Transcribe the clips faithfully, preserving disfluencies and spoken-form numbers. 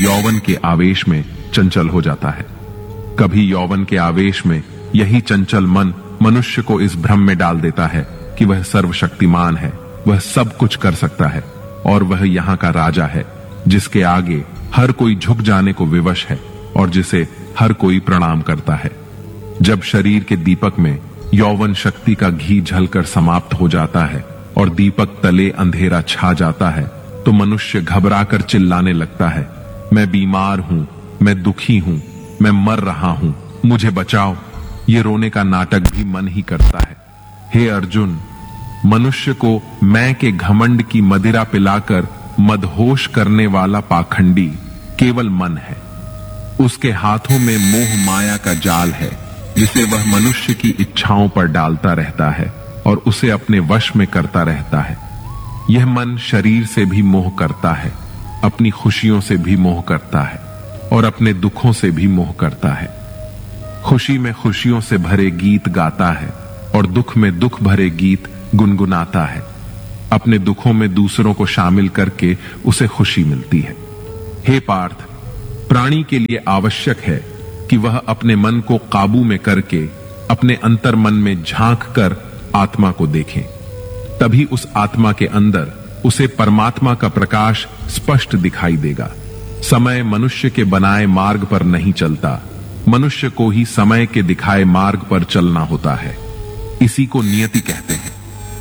यौवन के आवेश में चंचल हो जाता है। कभी यौवन के आवेश में यही चंचल मन मनुष्य को इस भ्रम में डाल देता है कि वह सर्वशक्तिमान है, वह सब कुछ कर सकता है और वह यहाँ का राजा है, जिसके आगे हर कोई झुक जाने को विवश है और जिसे हर कोई प्रणाम करता है। जब शरीर के दीपक में यौवन शक्ति का घी झलकर समाप्त हो जाता है और दीपक तले अंधेरा छा जाता है, तो मनुष्य घबराकर चिल्लाने लगता है, मैं बीमार हूं, मैं दुखी हूं, मैं मर रहा हूं, मुझे बचाओ। ये रोने का नाटक भी मन ही करता है। हे अर्जुन, मनुष्य को मैं के घमंड की मदिरा पिलाकर मदहोश करने वाला पाखंडी केवल मन है। उसके हाथों में मोह माया का जाल है, जिसे वह मनुष्य की इच्छाओं पर डालता रहता है और उसे अपने वश में करता रहता है। यह मन शरीर से भी मोह करता है, अपनी खुशियों से भी मोह करता है और अपने दुखों से भी मोह करता है। खुशी में खुशियों से भरे गीत गाता है और दुख में दुख भरे गीत गुनगुनाता है। अपने दुखों में दूसरों को शामिल करके उसे खुशी मिलती है। हे पार्थ, प्राणी के लिए आवश्यक है कि वह अपने मन को काबू में करके अपने अंतर मन में झांक कर आत्मा को देखे। तभी उस आत्मा के अंदर उसे परमात्मा का प्रकाश स्पष्ट दिखाई देगा। समय मनुष्य के बनाए मार्ग पर नहीं चलता, मनुष्य को ही समय के दिखाए मार्ग पर चलना होता है। इसी को नियति कहते हैं।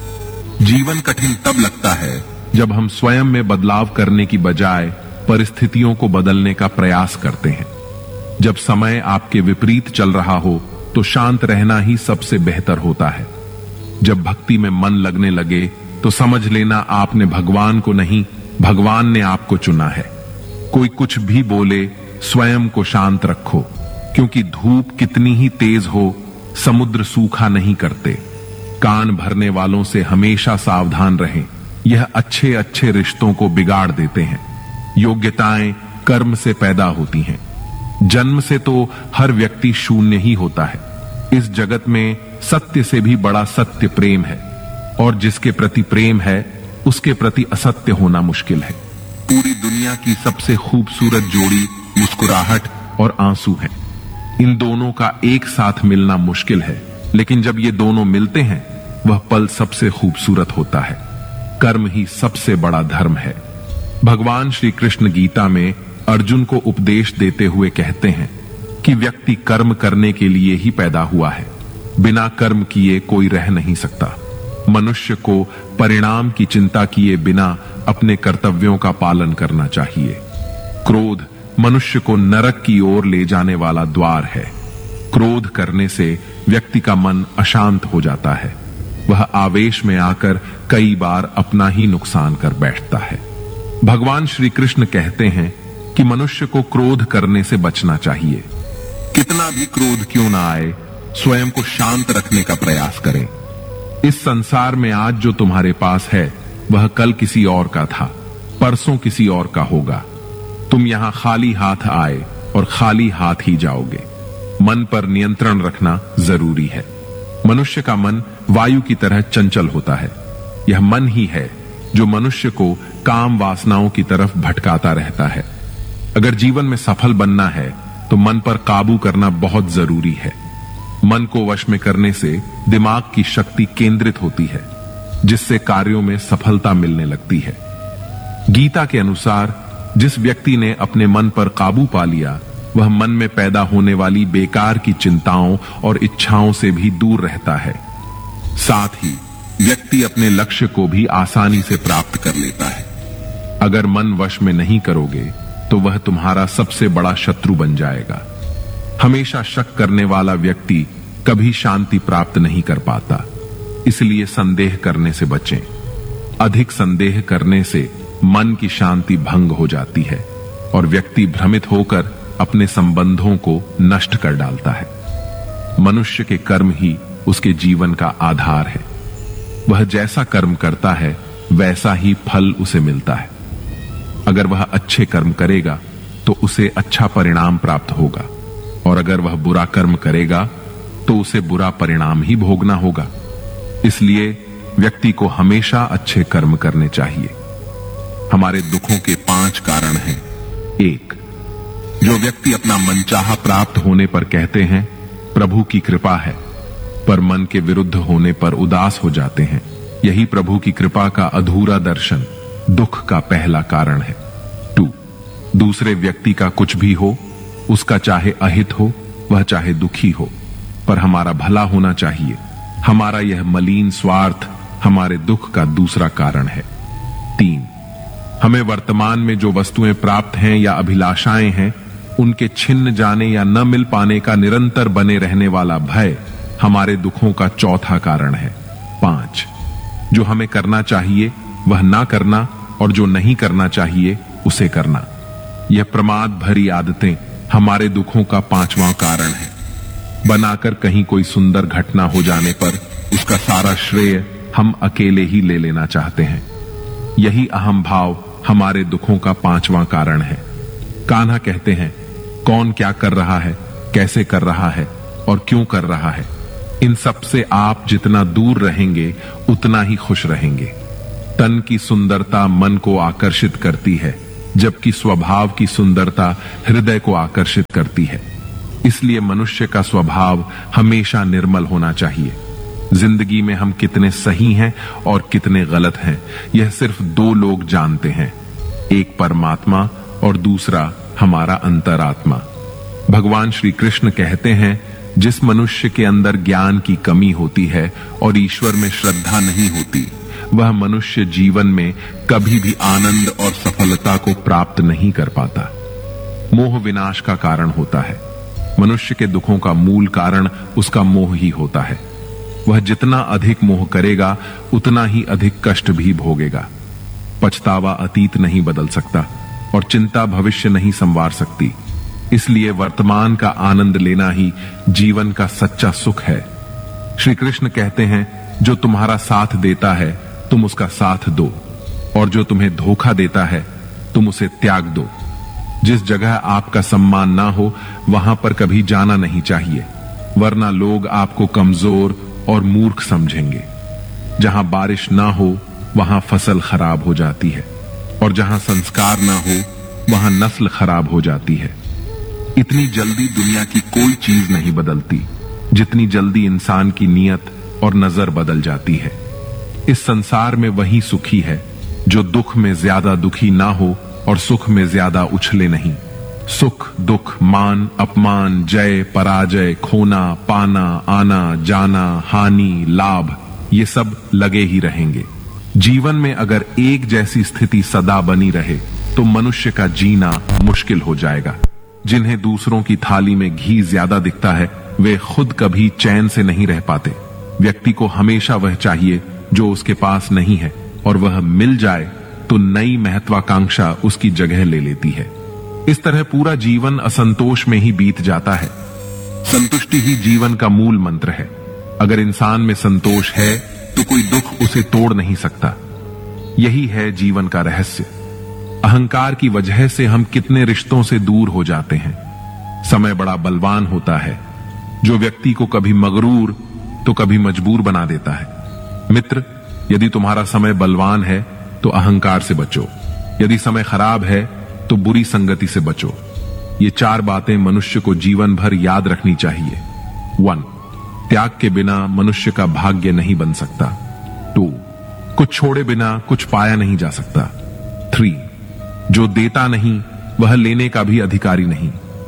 जीवन कठिन तब लगता है जब हम स्वयं में बदलाव करने की बजाय परिस्थितियों को बदलने का प्रयास करते हैं। जब समय आपके विपरीत चल रहा हो तो शांत रहना ही सबसे बेहतर होता है। जब भक्ति में मन लगने लगे तो समझ लेना आपने भगवान को नहीं, भगवान ने आपको चुना है। कोई कुछ भी बोले, स्वयं को शांत रखो, क्योंकि धूप कितनी ही तेज हो, समुद्र सूखा नहीं करते। कान भरने वालों से हमेशा सावधान रहें, यह अच्छे अच्छे रिश्तों को बिगाड़ देते हैं। योग्यताएं कर्म से पैदा होती हैं। जन्म से तो हर व्यक्ति शून्य ही होता है। इस जगत में सत्य से भी बड़ा सत्य प्रेम है, और जिसके प्रति प्रेम है उसके प्रति असत्य होना मुश्किल है। पूरी दुनिया की सबसे खूबसूरत जोड़ी मुस्कुराहट और आंसू है। इन दोनों का एक साथ मिलना मुश्किल है, लेकिन जब ये दोनों मिलते हैं वह पल सबसे खूबसूरत होता है। कर्म ही सबसे बड़ा धर्म है। भगवान श्री कृष्ण गीता में अर्जुन को उपदेश देते हुए कहते हैं कि व्यक्ति कर्म करने के लिए ही पैदा हुआ है। बिना कर्म किए कोई रह नहीं सकता। मनुष्य को परिणाम की चिंता किए बिना अपने कर्तव्यों का पालन करना चाहिए। क्रोध मनुष्य को नरक की ओर ले जाने वाला द्वार है। क्रोध करने से व्यक्ति का मन अशांत हो जाता है। वह आवेश में आकर कई बार अपना ही नुकसान कर बैठता है। भगवान श्री कृष्ण कहते हैं कि मनुष्य को क्रोध करने से बचना चाहिए। कितना भी क्रोध क्यों ना आए, स्वयं को शांत रखने का प्रयास करें। इस संसार में आज जो तुम्हारे पास है वह कल किसी और का था, परसों किसी और का होगा। तुम यहां खाली हाथ आए और खाली हाथ ही जाओगे। मन पर नियंत्रण रखना जरूरी है। मनुष्य का मन वायु की तरह चंचल होता है। यह मन ही है जो मनुष्य को काम वासनाओं की तरफ भटकाता रहता है। अगर जीवन में सफल बनना है तो मन पर काबू करना बहुत जरूरी है। मन को वश में करने से दिमाग की शक्ति केंद्रित होती है, जिससे कार्यों में सफलता मिलने लगती है। गीता के अनुसार जिस व्यक्ति ने अपने मन पर काबू पा लिया, वह मन में पैदा होने वाली बेकार की चिंताओं और इच्छाओं से भी दूर रहता है। साथ ही व्यक्ति अपने लक्ष्य को भी आसानी से प्राप्त कर लेता है। अगर मन वश में नहीं करोगे तो वह तुम्हारा सबसे बड़ा शत्रु बन जाएगा। हमेशा शक करने वाला व्यक्ति कभी शांति प्राप्त नहीं कर पाता। इसलिए संदेह करने से बचें। अधिक संदेह करने से मन की शांति भंग हो जाती है और व्यक्ति भ्रमित होकर अपने संबंधों को नष्ट कर डालता है। मनुष्य के कर्म ही उसके जीवन का आधार है। वह जैसा कर्म करता है वैसा ही फल उसे मिलता है। अगर वह अच्छे कर्म करेगा तो उसे अच्छा परिणाम प्राप्त होगा, और अगर वह बुरा कर्म करेगा तो उसे बुरा परिणाम ही भोगना होगा। इसलिए व्यक्ति को हमेशा अच्छे कर्म करने चाहिए। हमारे दुखों के पांच कारण हैं। एक, जो व्यक्ति अपना मनचाहा प्राप्त होने पर कहते हैं प्रभु की कृपा है, पर मन के विरुद्ध होने पर उदास हो जाते हैं, यही प्रभु की कृपा का अधूरा दर्शन दुख का पहला कारण है। टू, दूसरे व्यक्ति का कुछ भी हो, उसका चाहे अहित हो वह चाहे दुखी हो, पर हमारा भला होना चाहिए। हमारा यह मलिन स्वार्थ हमारे दुख का दूसरा कारण है। तीन, हमें वर्तमान में जो वस्तुएं प्राप्त हैं या अभिलाषाएं हैं उनके छिन्न जाने या न मिल पाने का निरंतर बने रहने वाला भय हमारे दुखों का चौथा कारण है। पांच, जो हमें करना चाहिए वह ना करना और जो नहीं करना चाहिए उसे करना, यह प्रमाद भरी आदतें हमारे दुखों का पांचवां कारण है। बनाकर कहीं कोई सुंदर घटना हो जाने पर उसका सारा श्रेय हम अकेले ही ले लेना चाहते हैं, यही अहम भाव हमारे दुखों का पांचवां कारण है। कान्हा कहते हैं कौन क्या कर रहा है, कैसे कर रहा है और क्यों कर रहा है, इन सब से आप जितना दूर रहेंगे उतना ही खुश रहेंगे। तन की सुंदरता मन को आकर्षित करती है, जबकि स्वभाव की सुंदरता हृदय को आकर्षित करती है। इसलिए मनुष्य का स्वभाव हमेशा निर्मल होना चाहिए। जिंदगी में हम कितने सही हैं और कितने गलत हैं यह सिर्फ दो लोग जानते हैं, एक परमात्मा और दूसरा हमारा अंतरात्मा। भगवान श्री कृष्ण कहते हैं जिस मनुष्य के अंदर ज्ञान की कमी होती है और ईश्वर में श्रद्धा नहीं होती, वह मनुष्य जीवन में कभी भी आनंद और सफलता को प्राप्त नहीं कर पाता। मोह विनाश का कारण होता है। मनुष्य के दुखों का मूल कारण उसका मोह ही होता है। वह जितना अधिक मोह करेगा उतना ही अधिक कष्ट भी भोगेगा। पछतावा अतीत नहीं बदल सकता और चिंता भविष्य नहीं संवार सकती। इसलिए वर्तमान का आनंद लेना ही जीवन का सच्चा सुख है। श्री कृष्ण कहते हैं जो तुम्हारा साथ देता है तुम उसका साथ दो, और जो तुम्हें धोखा देता है तुम उसे त्याग दो। जिस जगह आपका सम्मान ना हो वहां पर कभी जाना नहीं चाहिए, वरना लोग आपको कमजोर और मूर्ख समझेंगे। जहां बारिश ना हो वहां फसल खराब हो जाती है, और जहां संस्कार ना हो वहां नस्ल खराब हो जाती है। इतनी जल्दी दुनिया की कोई चीज नहीं बदलती जितनी जल्दी इंसान की नियत और नजर बदल जाती है। इस संसार में वही सुखी है जो दुख में ज्यादा दुखी ना हो और सुख में ज्यादा उछले नहीं। सुख दुख मान अपमान जय पराजय खोना पाना आना जाना हानि लाभ ये सब लगे ही रहेंगे। जीवन में अगर एक जैसी स्थिति सदा बनी रहे तो मनुष्य का जीना मुश्किल हो जाएगा। जिन्हें दूसरों की थाली में घी ज्यादा दिखता है वे खुद कभी चैन से नहीं रह पाते। व्यक्ति को हमेशा वह चाहिए जो उसके पास नहीं है, और वह मिल जाए तो नई महत्वाकांक्षा उसकी जगह ले लेती है। इस तरह पूरा जीवन असंतोष में ही बीत जाता है। संतुष्टि ही जीवन का मूल मंत्र है। अगर इंसान में संतोष है तो कोई दुख उसे तोड़ नहीं सकता। यही है जीवन का रहस्य। अहंकार की वजह से हम कितने रिश्तों से दूर हो जाते हैं। समय बड़ा बलवान होता है जो व्यक्ति को कभी मगरूर तो कभी मजबूर बना देता है। मित्र, यदि तुम्हारा समय बलवान है तो अहंकार से बचो, यदि समय खराब है तो बुरी संगति से बचो। ये चार बातें मनुष्य को जीवन भर याद रखनी चाहिए। वन, त्याग के बिना मनुष्य का भाग्य नहीं बन सकता। टू, कुछ छोड़े बिना कुछ पाया नहीं जा सकता। थ्री, जो देता नहीं वह लेने का भी अधिकारी नहीं।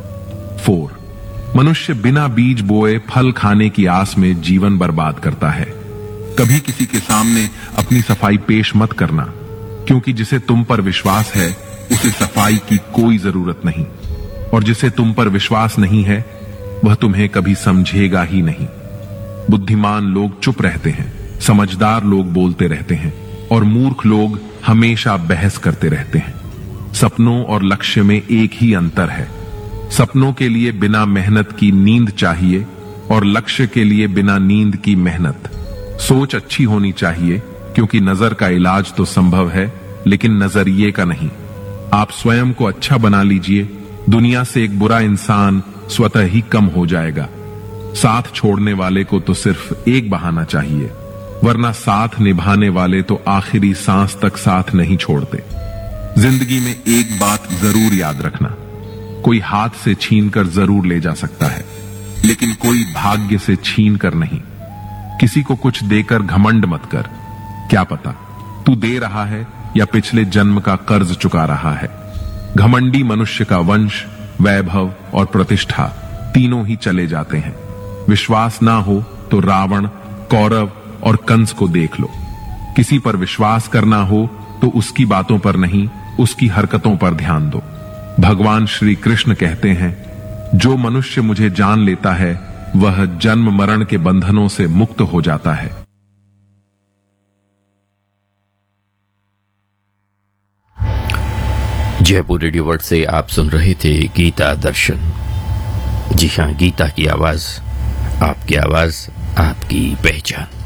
फोर, मनुष्य बिना बीज बोए फल खाने की आस में जीवन बर्बाद करता है। कभी किसी के सामने अपनी सफाई पेश मत करना, क्योंकि जिसे तुम पर विश्वास है उसे सफाई की कोई जरूरत नहीं, और जिसे तुम पर विश्वास नहीं है वह तुम्हें कभी समझेगा ही नहीं। बुद्धिमान लोग चुप रहते हैं, समझदार लोग बोलते रहते हैं, और मूर्ख लोग हमेशा बहस करते रहते हैं। सपनों और लक्ष्य में एक ही अंतर है। सपनों के लिए बिना मेहनत की नींद चाहिए और लक्ष्य के लिए बिना नींद की मेहनत। सोच अच्छी होनी चाहिए, क्योंकि नजर का इलाज तो संभव है लेकिन नजरिए का नहीं। आप स्वयं को अच्छा बना लीजिए, दुनिया से एक बुरा इंसान स्वतः ही कम हो जाएगा। साथ छोड़ने वाले को तो सिर्फ एक बहाना चाहिए, वरना साथ निभाने वाले तो आखिरी सांस तक साथ नहीं छोड़ते। जिंदगी में एक बात जरूर याद रखना, कोई हाथ से छीन कर जरूर ले जा सकता है, लेकिन कोई भाग्य से छीन कर नहीं। किसी को कुछ देकर घमंड मत कर। क्या पता तू दे रहा है या पिछले जन्म का कर्ज चुका रहा है। घमंडी मनुष्य का वंश, वैभव और प्रतिष्ठा तीनों ही चले जाते हैं। विश्वास ना हो तो रावण, कौरव और कंस को देख लो। किसी पर विश्वास करना हो तो उसकी बातों पर नहीं, उसकी हरकतों पर ध्यान दो। भगवान श्री कृष्ण कहते हैं, जो मनुष्य मुझे जान लेता है वह जन्म मरण के बंधनों से मुक्त हो जाता है। जयपुर रेडियो वर्ड से आप सुन रहे थे गीता दर्शन। जी हां, गीता की आवाज, आपकी आवाज, आपकी पहचान।